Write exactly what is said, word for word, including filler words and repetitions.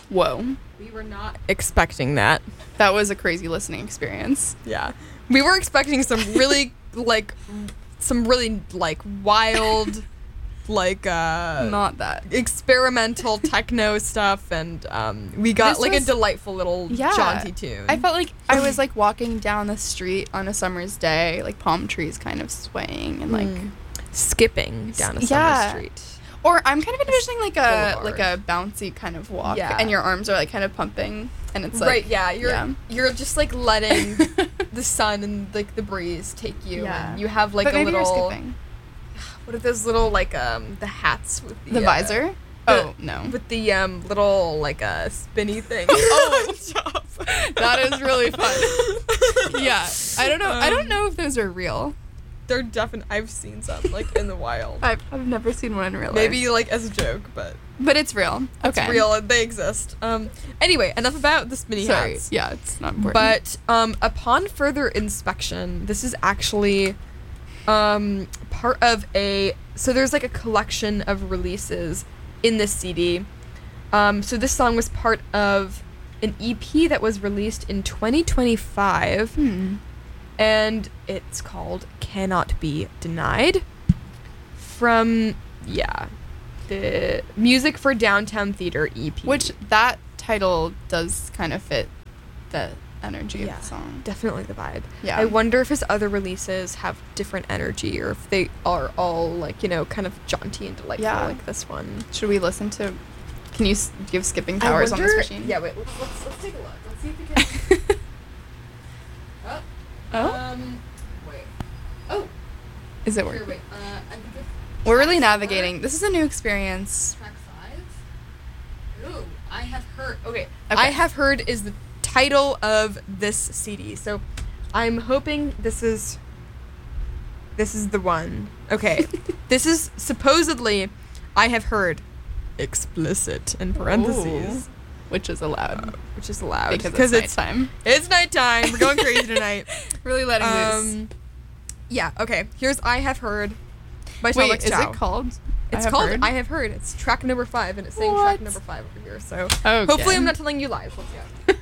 Whoa. We were not expecting that. That was a crazy listening experience. Yeah. We were expecting some really, like, some really, like, wild, like, uh... Not that. experimental techno stuff, and um, we got, This like, was- a delightful little Yeah. jaunty tune. I felt like I was, like, walking down the street on a summer's day, like, palm trees kind of swaying and, like... Mm. Skipping down a S- summer yeah. street. Or I'm kind of envisioning, like, a Boulevard. like a bouncy kind of walk. Yeah. And your arms are, like, kind of pumping. And it's, like... Right, yeah, you're yeah. you're just, like, letting the sun and, like, the breeze take you, Yeah. and you have, like, But a maybe little... you're skipping. What are those little, like, um, the hats with the... The uh, visor? Oh, no. With the, um, little, like, uh, spinny thing. Oh. on top. That is really fun. Yeah. I don't know. I don't Um, know if those are real. They're definitely... I've seen some, like, in the wild. I've, I've never seen one in real life. Maybe, like, as a joke, but... But it's real. It's Okay. real, and they exist. Um, anyway, enough about the spinny Sorry. hats. Yeah, it's not important. But um, upon further inspection, this is actually um, part of a... So there's like a collection of releases in this C D. Um, so this song was part of an E P that was released in twenty twenty-five, Hmm. and it's called Cannot Be Denied. From, yeah, the Music for Downtown Theater E P. Which that title does kind of fit the energy Yeah. of the song. Definitely the vibe. Yeah. I wonder if his other releases have different energy, or if they are all, like, you know, kind of jaunty and delightful Yeah. like this one. Should we listen to... Can you s- give skipping I powers on this wonder- machine? Yeah, wait, let's, let's, let's take a look. Let's see if we can... oh. Oh? Um, wait. Oh, Is it here, working? wait. Uh, I think it's We're really track navigating. This is a new experience. Track five? Ooh, I have heard... Okay. Okay. I have heard is the title of this C D. So I'm hoping this is... This is the one. Okay. This is supposedly, I have heard, explicit in parentheses. Ooh. Which is allowed. uh, which is allowed. because it's nighttime. It's nighttime. We're going crazy tonight. Really letting loose. Um, yeah, okay. Here's I Have Heard by Wait, Alex is Chow. it called? I It's Have called Heard? I Have Heard. It's track number five, and it's saying What? track number five over here. So Okay. hopefully I'm not telling you lies. Let's go.